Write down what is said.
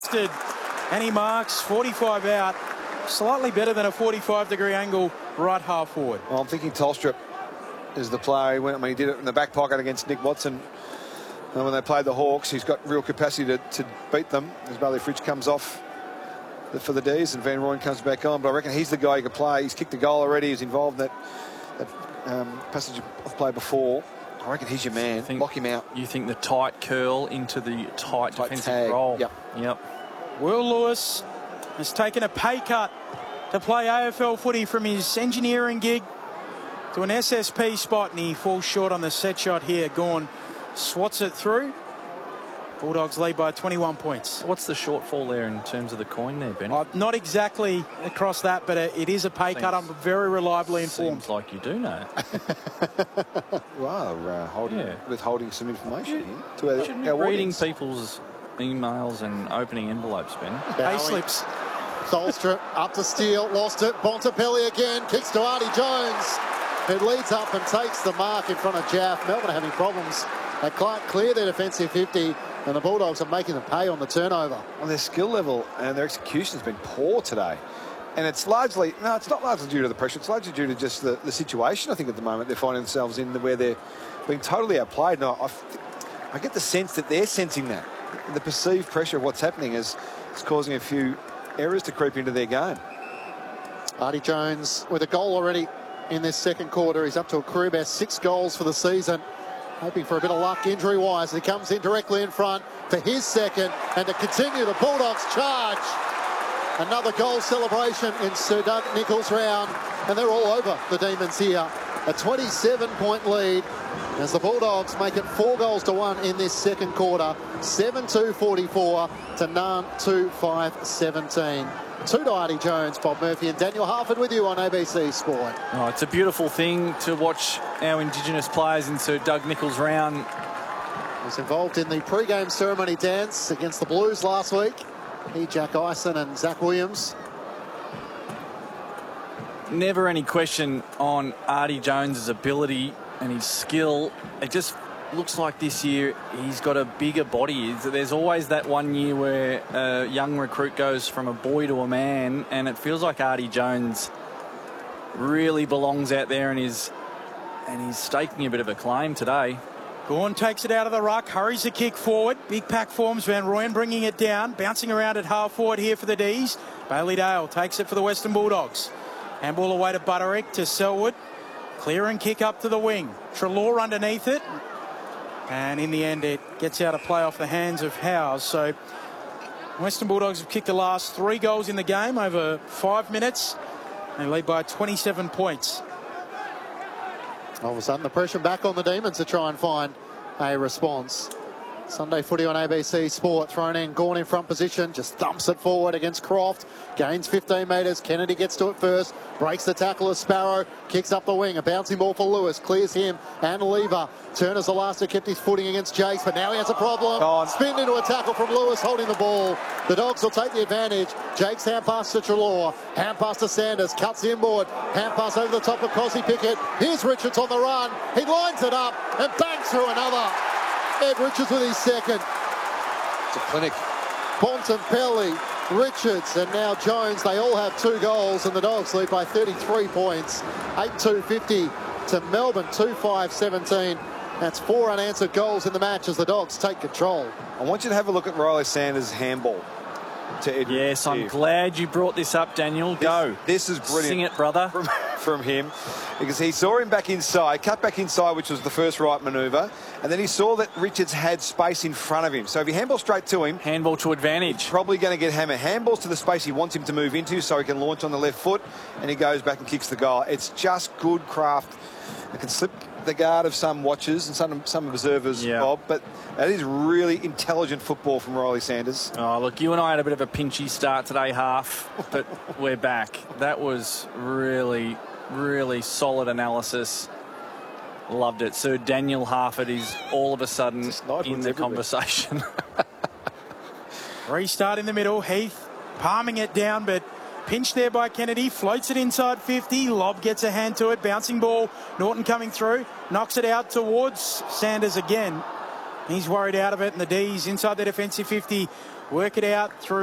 adjusted, and he marks 45 out. Slightly better than a 45-degree angle right half forward. Well, I'm thinking Tolstrup is the player. He did it in the back pocket against Nick Watson. And when they played the Hawks, he's got real capacity to beat them. As Bailey Fritsch comes off for the D's and Van Rooyen comes back on. But I reckon he's the guy who can play. He's kicked a goal already. He's involved in that passage of play before. I reckon he's your man. Lock him out. You think the tight curl into the tight defensive tag. role? Yep. Will Lewis has taken a pay cut to play AFL footy from his engineering gig to an SSP spot, and he falls short on the set shot here. Gawn swats it through. Bulldogs lead by 21 points. What's the shortfall there in terms of the coin there, Ben? Not exactly across that, but it is a pay cut. I'm very reliably informed. Seems like you do know. Withholding some information here. Shouldn't be reading people's emails and opening envelopes, Ben. Pay slips. Tolstrup up to Steele, lost it. Bontempelli again, kicks to Artie Jones, who leads up and takes the mark in front of Jaff. Melbourne are having problems. They can't clear their defensive 50, and the Bulldogs are making them pay on the turnover. Well, their skill level and their execution has been poor today. And it's largely, no, it's not largely due to the pressure. It's largely due to just the situation, I think, at the moment they're finding themselves in, where they're being totally outplayed. And I get the sense that they're sensing that. The perceived pressure of what's happening is causing a few errors to creep into their game. Artie Jones with a goal already in this second quarter. He's up to a career best 6 goals for the season. Hoping for a bit of luck injury-wise. He comes in directly in front for his second, and to continue the Bulldogs' charge. Another goal celebration in Sir Doug Nicholls' round, and they're all over the Demons here. A 27-point lead as the Bulldogs make it 4-1 in this second quarter. 7-2-44 to 9-2-5-17. To Artie Jones, Bob Murphy and Daniel Harford with you on ABC Sport. Oh, it's a beautiful thing to watch our Indigenous players in Sir Doug Nicholls' round. He was involved in the pre-game ceremony dance against the Blues last week. He, Jack Ison and Zach Williams. Never any question on Artie Jones' ability and his skill. It just looks like this year he's got a bigger body. There's always that one year where a young recruit goes from a boy to a man, and it feels like Artie Jones really belongs out there, and he's staking a bit of a claim today. Gawn takes it out of the ruck, hurries the kick forward. Big pack forms, Van Rooyen bringing it down, bouncing around at half forward here for the D's. Bailey Dale takes it for the Western Bulldogs. Handball away to Butterick, to Selwood. Clear and kick up to the wing. Treloar underneath it. And in the end, it gets out of play off the hands of Howes. So Western Bulldogs have kicked the last 3 goals in the game over 5 minutes. They lead by 27 points. All of a sudden, the pressure back on the Demons to try and find a response. Sunday footy on ABC Sport, thrown in, Gawn in front position, just thumps it forward against Croft, gains 15 metres, Kennedy gets to it first, breaks the tackle of Sparrow, kicks up the wing, a bouncing ball for Lewis, clears him and Lever. Turner's the last to kept his footing against Jakes, but now he has a problem. Spin into a tackle from Lewis, holding the ball. The Dogs will take the advantage. Jakes hand pass to Treloar, hand pass to Sanders, cuts inboard, hand pass over the top of Cosy Pickett. Here's Richards on the run, he lines it up and bangs through another. Ed Richards with his second. It's a clinic. Bontempelli, Richards, and now Jones. They all have 2 goals, and the Dogs lead by 33 points. 8-2-50 to Melbourne, 2-5-17. That's 4 unanswered goals in the match as the Dogs take control. I want you to have a look at Riley Sanders' handball to Edward. Yes, I'm glad you brought this up, Daniel. Go. This is brilliant. Sing it, brother. From him, because he saw him back inside, cut back inside, which was the first right manoeuvre, and then he saw that Richards had space in front of him. So if he handball straight to him, handball to advantage, probably going to get hammer. Handballs to the space he wants him to move into, so he can launch on the left foot, and he goes back and kicks the goal. It's just good craft. It can slip the guard of some watchers and some observers, Bob, but that is really intelligent football from Riley Sanders. Oh, look, you and I had a bit of a pinchy start today, half, but we're back. That was really solid analysis. Loved it. Sir Daniel Harford is all of a sudden in the conversation. Restart in the middle. Heath palming it down, but pinched there by Kennedy. Floats it inside 50. Lobb gets a hand to it. Bouncing ball. Norton coming through. Knocks it out towards Sanders again. He's worried out of it, and the D's inside the defensive 50 work it out through